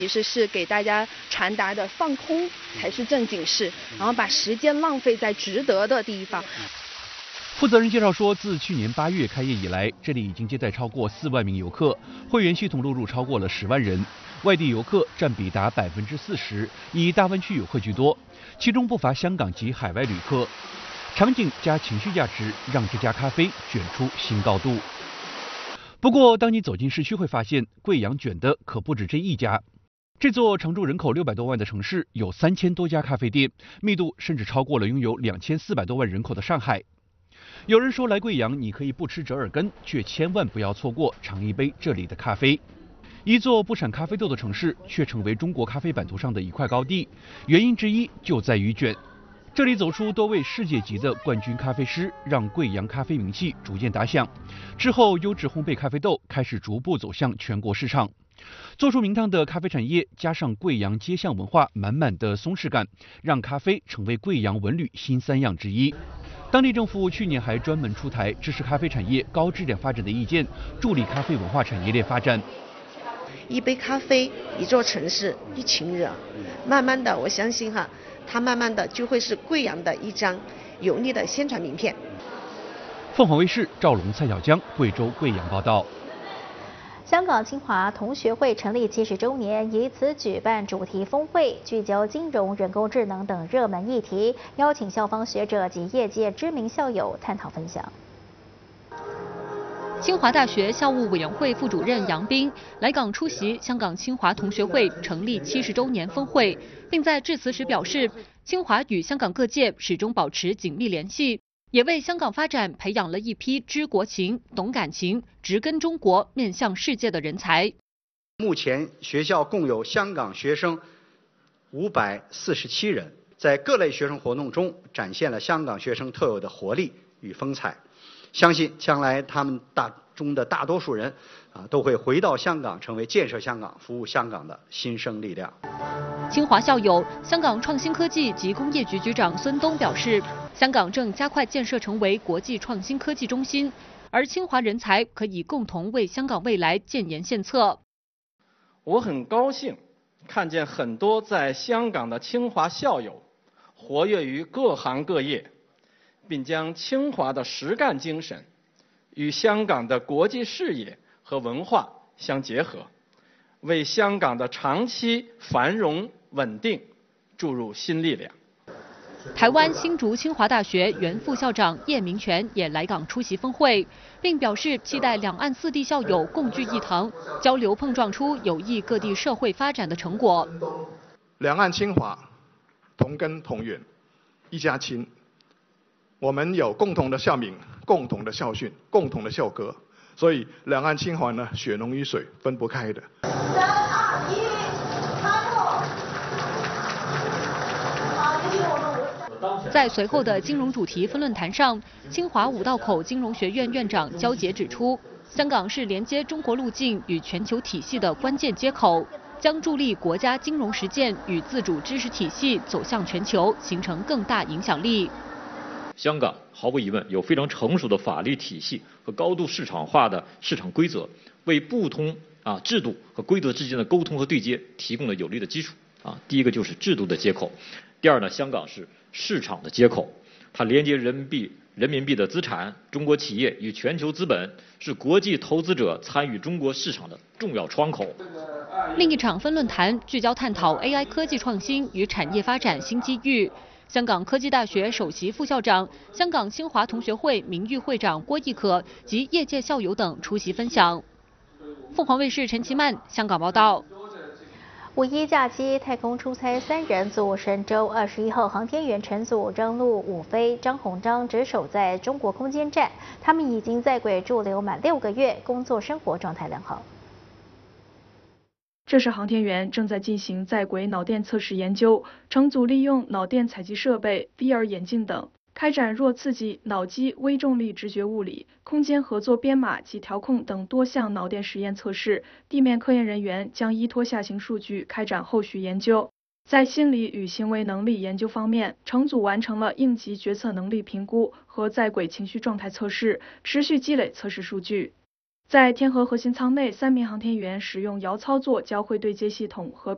其实是给大家传达的放空才是正经事，然后把时间浪费在值得的地方。 负责人介绍说，自去年8月开业以来，这里已经接待超过4万名游客，会员系统录入超过了10万人，外地游客占比达40%，以大湾区游客居多，其中不乏香港及海外旅客。场景加情绪价值，让这家咖啡卷出新高度。不过，当你走进市区，会发现贵阳卷的可不止这一家。这座常住人口600多万的城市，有3000多家咖啡店，密度甚至超过了拥有2400多万人口的上海。有人说来贵阳，你可以不吃折耳根，却千万不要错过尝一杯这里的咖啡。一座不产咖啡豆的城市，却成为中国咖啡版图上的一块高地，原因之一就在于卷。这里走出多位世界级的冠军咖啡师，让贵阳咖啡名气逐渐打响。之后，优质烘焙咖啡豆开始逐步走向全国市场。做出名堂的咖啡产业，加上贵阳街巷文化满满的松弛感，让咖啡成为贵阳文旅新3样之一。当地政府去年还专门出台支持咖啡产业高质量发展的意见，助力咖啡文化产业链发展。 一杯咖啡，一座城市，一群人，慢慢的，我相信它慢慢的就会是贵阳的一张有力的宣传名片。 凤凰卫视赵龙、蔡小江，贵州贵阳报道。 香港清华同学会成立70周年，以此举办主题峰会，聚焦金融、人工智能等热门议题，邀请校方学者及业界知名校友探讨分享。 清华大学校务委员会副主任杨斌来港出席香港清华同学会成立70周年峰会，并在致辞时表示，清华与香港各界始终保持紧密联系，也为香港发展培养了一批知国情、懂感情、植根中国、面向世界的人才。 目前学校共有香港学生547人，在各类学生活动中展现了香港学生特有的活力与风采。相信将来他们中的大多数人都会回到香港，成为建设香港、服务香港的新生力量。 清华校友、香港创新科技及工业局局长孙东表示，香港正加快建设成为国际创新科技中心，而清华人才可以共同为香港未来建言献策。 我很高兴看见很多在香港的清华校友活跃于各行各业，并将清华的实干精神与香港的国际视野和文化相结合，为香港的长期繁荣稳定注入新力量。 台湾新竹清华大学原副校长叶明全也来港出席峰会，并表示期待两岸4地校友共聚一堂，交流碰撞出有益各地社会发展的成果。 两岸清华同根同源，一家亲。我们有共同的校名、共同的校训、共同的校歌，所以两岸清华呢，血浓于水，分不开的。3、2、1，开幕！ 在随后的金融主题分论坛上，清华五道口金融学院院长焦杰指出，香港是连接中国路径与全球体系的关键接口，将助力国家金融实践与自主知识体系走向全球，形成更大影响力。 香港毫无疑问有非常成熟的法律体系和高度市场化的市场规则，为不同制度和规则之间的沟通和对接提供了有力的基础。第一个就是制度的接口，第二呢，香港是市场的接口，它连接人民币的资产、中国企业与全球资本，是国际投资者参与中国市场的重要窗口。 另一场分论坛聚焦探讨 AI 科技创新与产业发展新机遇。香港科技大学首席副校长、香港清华同学会名誉会长郭毅可及业界校友等出席分享。凤凰卫视陈其曼香港报道。 五一假期，太空出差3人组神舟21号航天员乘组张陆、伍飞、张鸿章值守在中国空间站，他们已经在轨驻留满6个月，工作生活状态良好。 这时航天员正在进行在轨脑电测试研究，乘组利用脑电采集设备、VR 眼镜等，开展弱刺激脑机微重力直觉物理、空间合作编码及调控等多项脑电实验测试。地面科研人员将依托下行数据开展后续研究。在心理与行为能力研究方面，乘组完成了应急决策能力评估和在轨情绪状态测试，持续积累测试数据。在天河核心舱内，3名航天员使用遥操作交会对接系统和